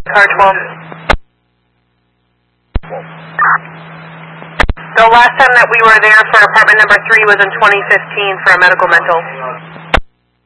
Car 12. The last time that we were there for apartment number 3 was in 2015 for a medical mental.